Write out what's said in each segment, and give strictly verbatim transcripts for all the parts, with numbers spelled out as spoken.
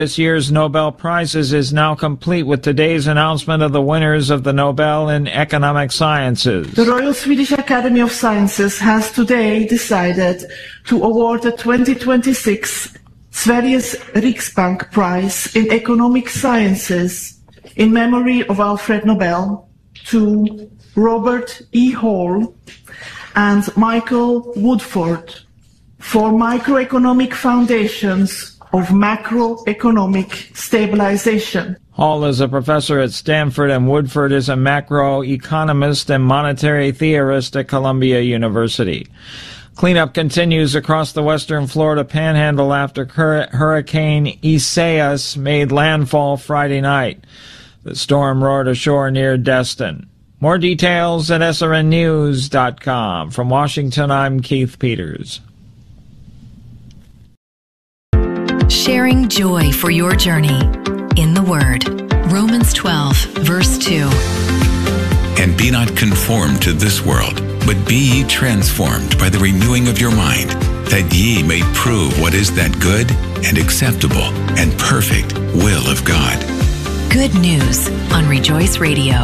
This year's Nobel Prizes is now complete with today's announcement of the winners of the Nobel in Economic Sciences. The Royal Swedish Academy of Sciences has today decided to award the twenty twenty-six Sveriges Riksbank Prize in Economic Sciences in memory of Alfred Nobel to Robert E. Hall and Michael Woodford for microeconomic foundations of macroeconomic stabilization. Hall is a professor at Stanford, and Woodford is a macroeconomist and monetary theorist at Columbia University. Cleanup continues across the western Florida panhandle after Hurricane Isaias made landfall Friday night. The storm roared ashore near Destin. More details at S R N news dot com. From Washington, I'm Keith Peters. Sharing joy for your journey in the Word. Romans twelve, verse two. And be not conformed to this world, but be ye transformed by the renewing of your mind, that ye may prove what is that good and acceptable and perfect will of God. Good news on Rejoice Radio.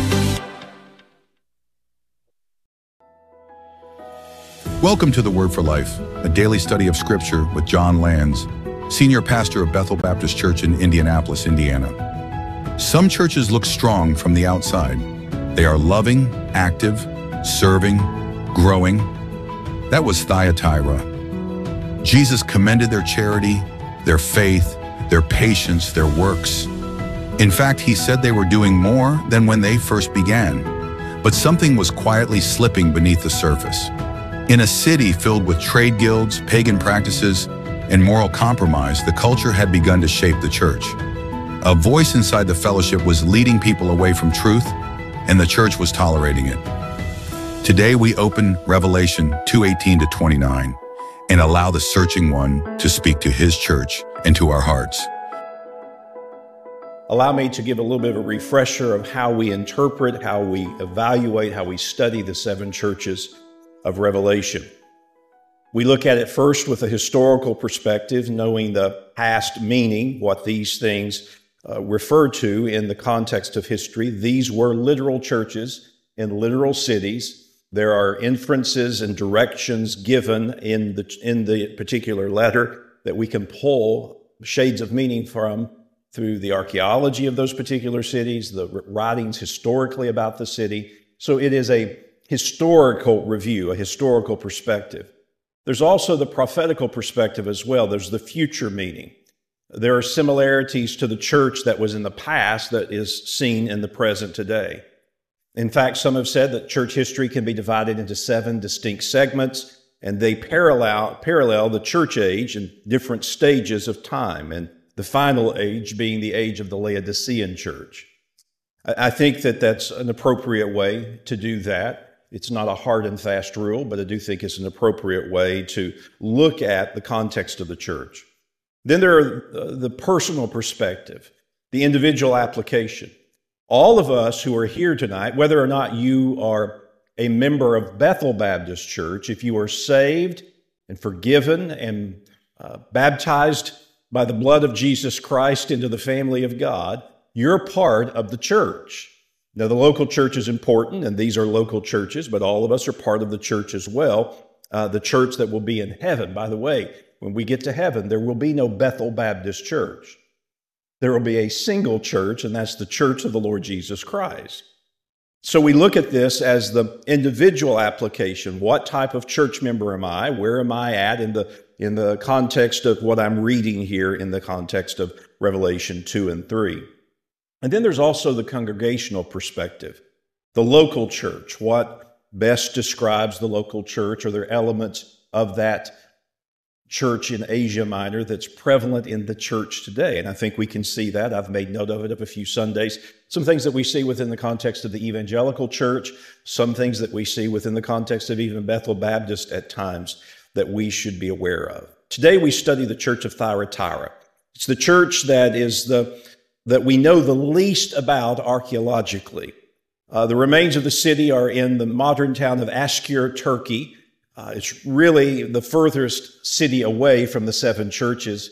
Welcome to the Word for Life, a daily study of Scripture with John Lands, Senior Pastor of Bethel Baptist Church in Indianapolis, Indiana. Some churches look strong from the outside. They are loving, active, serving, growing. That was Thyatira. Jesus commended their charity, their faith, their patience, their works. In fact, he said they were doing more than when they first began. But something was quietly slipping beneath the surface. In a city filled with trade guilds, pagan practices, and moral compromise, the culture had begun to shape the church. A voice inside the fellowship was leading people away from truth, and the church was tolerating it. Today we open Revelation two eighteen to twenty-nine and allow the searching one to speak to his church and to our hearts. Allow me to give a little bit of a refresher of how we interpret, how we evaluate, how we study the seven churches of Revelation. We look at it first with a historical perspective, knowing the past meaning, what these things uh, refer to in the context of history. These were literal churches in literal cities. There are inferences and directions given in the, in the particular letter that we can pull shades of meaning from through the archaeology of those particular cities, the writings historically about the city. So it is a historical review, a historical perspective. There's also the prophetical perspective as well. There's the future meaning. There are similarities to the church that was in the past that is seen in the present today. In fact, some have said that church history can be divided into seven distinct segments, and they parallel, parallel the church age in different stages of time, and the final age being the age of the Laodicean church. I think that that's an appropriate way to do that. It's not a hard and fast rule, but I do think it's an appropriate way to look at the context of the church. Then there are the personal perspective, the individual application. All of us who are here tonight, whether or not you are a member of Bethel Baptist Church, if you are saved and forgiven and uh, baptized by the blood of Jesus Christ into the family of God, you're part of the church. Now, the local church is important, and these are local churches, but all of us are part of the church as well, uh, the church that will be in heaven. By the way, when we get to heaven, there will be no Bethel Baptist Church. There will be a single church, and that's the church of the Lord Jesus Christ. So we look at this as the individual application. What type of church member am I? Where am I at in the, in the context of what I'm reading here in the context of Revelation two and three? And then there's also the congregational perspective, the local church. What best describes the local church? Are there elements of that church in Asia Minor that's prevalent in the church today? And I think we can see that. I've made note of it of a few Sundays. Some things that we see within the context of the evangelical church, some things that we see within the context of even Bethel Baptist at times that we should be aware of. Today we study the church of Thyatira. It's the church that is the that we know the least about archaeologically. Uh, the remains of the city are in the modern town of Askir, Turkey. Uh, it's really the furthest city away from the seven churches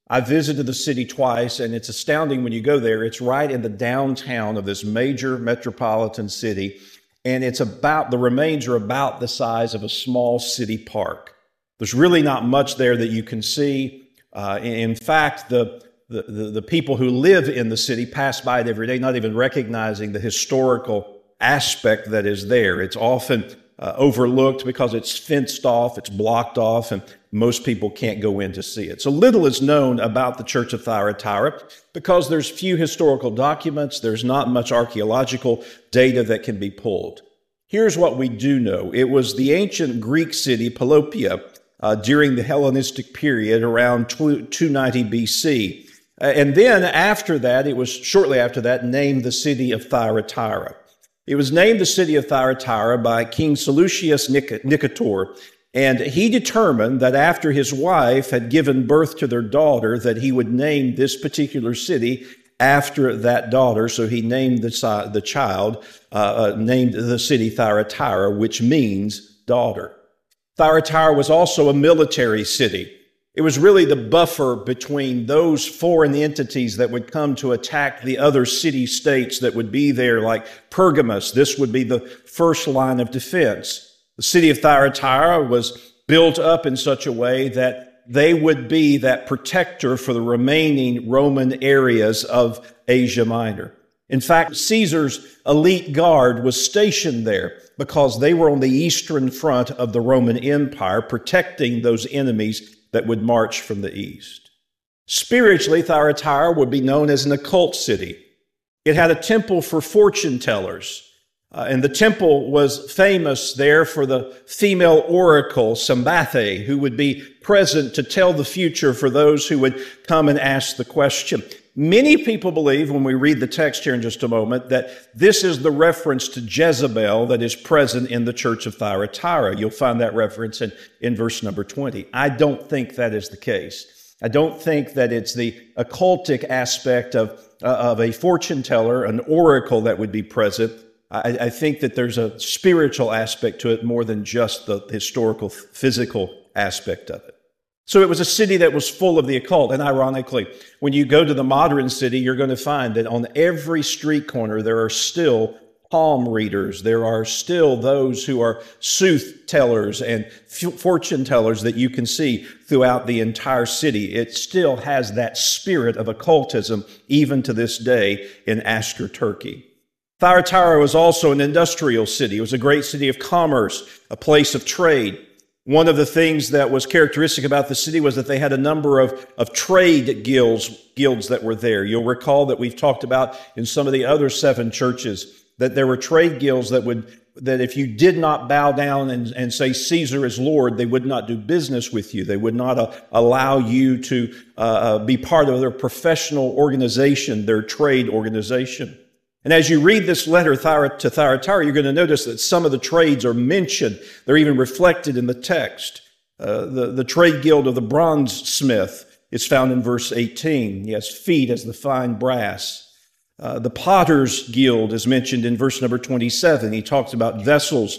I visited the city twice, and it's astounding when you go there. It's right in the downtown of this major metropolitan city, and it's about, the remains are about the size of a small city park. There's really not much there that you can see. Uh, in fact, the, the, the, the people who live in the city pass by it every day, not even recognizing the historical aspect that is there. It's often uh, overlooked because it's fenced off, it's blocked off, and most people can't go in to see it. So little is known about the Church of Thyatira because there's few historical documents, there's not much archaeological data that can be pulled. Here's what we do know. It was the ancient Greek city Pelopia uh, during the Hellenistic period around two ninety B C. Uh, and then after that, it was shortly after that, named the city of Thyatira. It was named the city of Thyatira by King Seleucus Nicator, and he determined that after his wife had given birth to their daughter, that he would name this particular city after that daughter. So he named the, the child, uh, uh, named the city Thyatira, which means daughter. Thyatira was also a military city. It was really the buffer between those foreign entities that would come to attack the other city-states that would be there, like Pergamus. This would be the first line of defense. The city of Thyatira was built up in such a way that they would be that protector for the remaining Roman areas of Asia Minor. In fact, Caesar's elite guard was stationed there because they were on the eastern front of the Roman Empire, protecting those enemies that would march from the east. Spiritually, Thyatira would be known as an occult city. It had a temple for fortune tellers. Uh, and the temple was famous there for the female oracle, Sambathe, who would be present to tell the future for those who would come and ask the question. Many people believe, when we read the text here in just a moment, that this is the reference to Jezebel that is present in the church of Thyatira. You'll find that reference in, in verse number twenty. I don't think that is the case. I don't think that it's the occultic aspect of, uh, of a fortune teller, an oracle that would be present. I, I think that there's a spiritual aspect to it more than just the historical, physical aspect of it. So it was a city that was full of the occult. And ironically, when you go to the modern city, you're going to find that on every street corner, there are still palm readers. There are still those who are sooth tellers and fortune tellers that you can see throughout the entire city. It still has that spirit of occultism even to this day in Ashker, Turkey. Thyatira was also an industrial city. It was a great city of commerce, a place of trade. One of the things that was characteristic about the city was that they had a number of, of trade guilds, guilds that were there. You'll recall that we've talked about in some of the other seven churches that there were trade guilds that would, that if you did not bow down and, and say Caesar is Lord, they would not do business with you. They would not uh, allow you to uh, be part of their professional organization, their trade organization. And as you read this letter to Thyatira, you're going to notice that some of the trades are mentioned. They're even reflected in the text. Uh, the, the trade guild of the bronze smith is found in verse eighteen. He has feet as the fine brass. Uh, the potter's guild is mentioned in verse number twenty-seven. He talks about vessels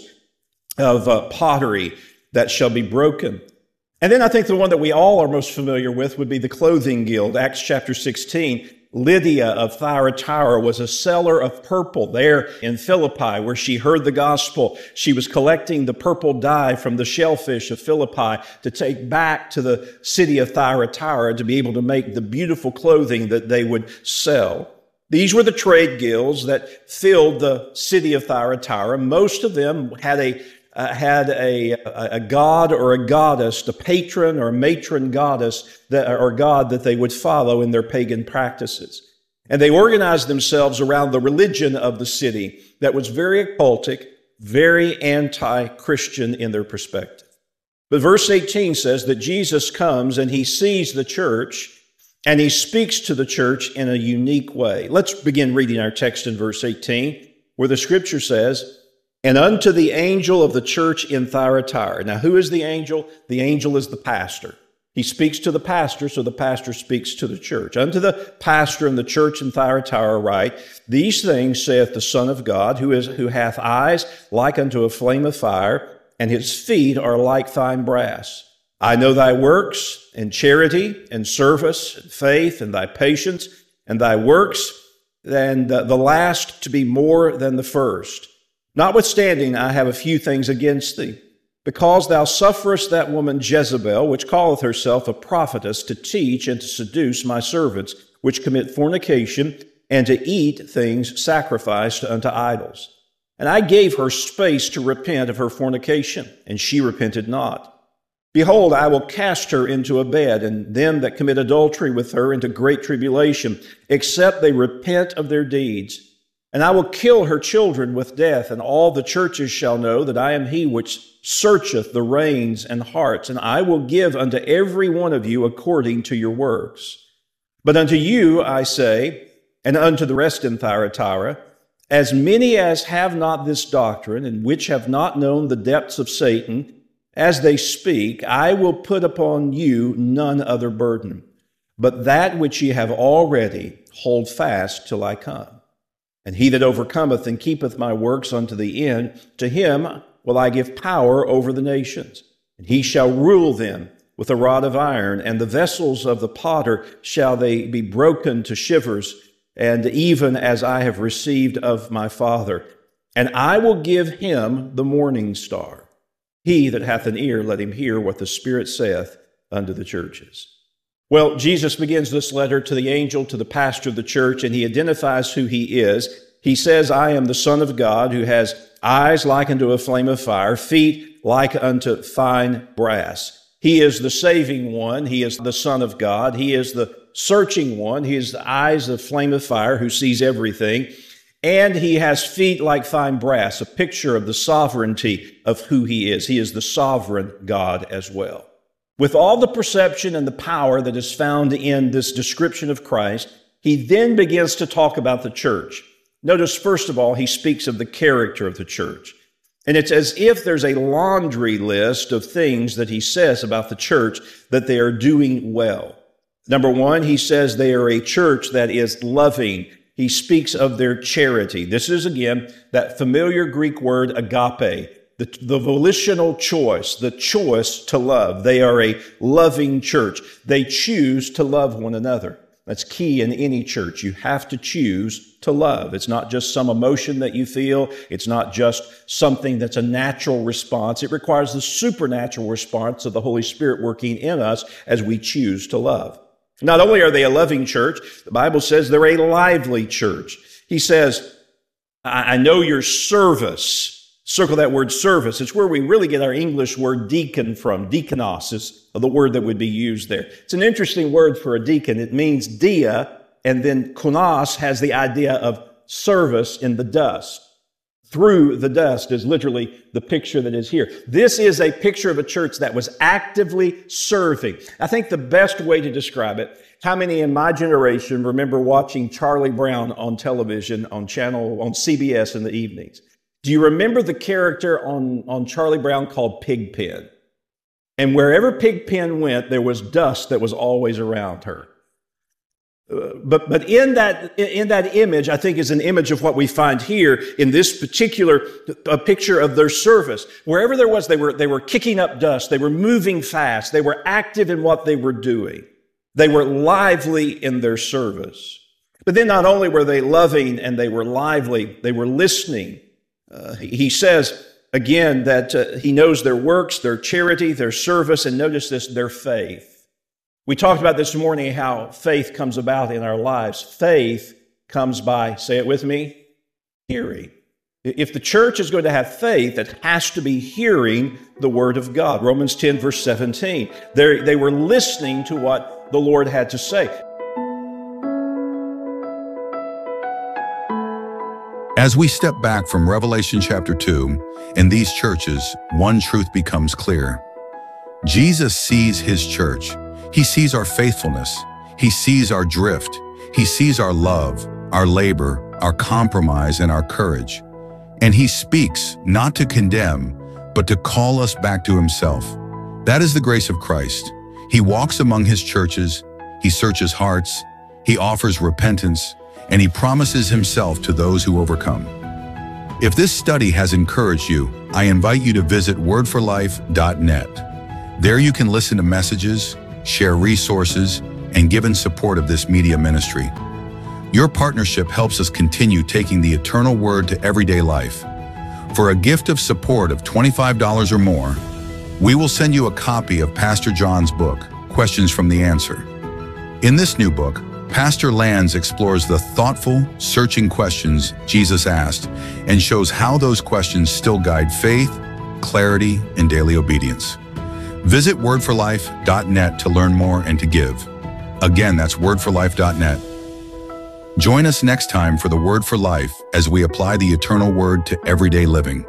of uh, pottery that shall be broken. And then I think the one that we all are most familiar with would be the clothing guild, Acts chapter sixteen. Lydia of Thyatira was a seller of purple there in Philippi, where she heard the gospel. She was collecting the purple dye from the shellfish of Philippi to take back to the city of Thyatira to be able to make the beautiful clothing that they would sell. These were the trade guilds that filled the city of Thyatira. Most of them had a Uh, had a, a god or a goddess, a patron or a matron goddess that, or god that they would follow in their pagan practices. And they organized themselves around the religion of the city that was very occultic, very anti-Christian in their perspective. But verse eighteen says that Jesus comes and he sees the church and he speaks to the church in a unique way. Let's begin reading our text in verse eighteen, where the scripture says, "And unto the angel of the church in Thyatira." Now, who is the angel? The angel is the pastor. He speaks to the pastor, so the pastor speaks to the church. "Unto the pastor in the church in Thyatira write, These things saith the Son of God, who is who hath eyes like unto a flame of fire, and his feet are like fine brass. I know thy works and charity and service and faith and thy patience and thy works, and the last to be more than the first. Notwithstanding, I have a few things against thee, because thou sufferest that woman Jezebel, which calleth herself a prophetess, to teach and to seduce my servants, which commit fornication, and to eat things sacrificed unto idols. And I gave her space to repent of her fornication, and she repented not. Behold, I will cast her into a bed, and them that commit adultery with her into great tribulation, except they repent of their deeds. And I will kill her children with death, and all the churches shall know that I am he which searcheth the reins and hearts, and I will give unto every one of you according to your works. But unto you I say, and unto the rest in Thyatira, as many as have not this doctrine, and which have not known the depths of Satan, as they speak, I will put upon you none other burden, but that which ye have already, hold fast till I come. And he that overcometh and keepeth my works unto the end, to him will I give power over the nations. And he shall rule them with a rod of iron, and the vessels of the potter shall they be broken to shivers, and even as I have received of my Father. And I will give him the morning star. He that hath an ear, let him hear what the Spirit saith unto the churches. Well, Jesus begins this letter to the angel, to the pastor of the church, and he identifies who he is. He says, I am the Son of God, who has eyes like unto a flame of fire, feet like unto fine brass. He is the saving one. He is the Son of God. He is the searching one. He is the eyes of flame of fire who sees everything. And he has feet like fine brass, a picture of the sovereignty of who he is. He is the sovereign God as well. With all the perception and the power that is found in this description of Christ, he then begins to talk about the church. Notice, first of all, he speaks of the character of the church. And it's as if there's a laundry list of things that he says about the church that they are doing well. Number one, he says they are a church that is loving. He speaks of their charity. This is, again, that familiar Greek word agape, the, the volitional choice, the choice to love. They are a loving church. They choose to love one another. That's key in any church. You have to choose to love. It's not just some emotion that you feel. It's not just something that's a natural response. It requires the supernatural response of the Holy Spirit working in us as we choose to love. Not only are they a loving church, the Bible says they're a lively church. He says, I know your service. Circle that word service. It's where we really get our English word deacon from. Deaconos is the word that would be used there. It's an interesting word for a deacon. It means dia, and then konos has the idea of service in the dust. Through the dust is literally the picture that is here. This is a picture of a church that was actively serving. I think the best way to describe it, how many in my generation remember watching Charlie Brown on television, on channel, on C B S in the evenings? Do you remember the character on, on Charlie Brown called Pigpen? And wherever Pigpen went, there was dust that was always around her. Uh, but but in that in that image, I think, is an image of what we find here in this particular a picture of their service. Wherever there was, they were they were kicking up dust. They were moving fast. They were active in what they were doing. They were lively in their service. But then not only were they loving and they were lively, they were listening. Uh, he says again that uh, he knows their works, their charity, their service, and notice this, their faith. We talked about this morning how faith comes about in our lives. Faith comes by, say it with me, hearing. If the church is going to have faith, it has to be hearing the word of God. Romans ten, verse seventeen. They're, they were listening to what the Lord had to say. As we step back from Revelation chapter two, in these churches, one truth becomes clear. Jesus sees his church. He sees our faithfulness. He sees our drift. He sees our love, our labor, our compromise, and our courage. And he speaks not to condemn, but to call us back to himself. That is the grace of Christ. He walks among his churches. He searches hearts. He offers repentance, and he promises himself to those who overcome. If this study has encouraged you, I invite you to visit word for life dot net. There you can listen to messages, share resources, and give in support of this media ministry. Your partnership helps us continue taking the eternal word to everyday life. For a gift of support of twenty-five dollars or more, we will send you a copy of Pastor John's book, Questions from the Answer. In this new book, Pastor Lanz explores the thoughtful, searching questions Jesus asked and shows how those questions still guide faith, clarity, and daily obedience. Visit word for life dot net to learn more and to give. Again, that's word for life dot net. Join us next time for the Word for Life as we apply the eternal word to everyday living.